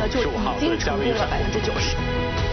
呢就已经成功了90%。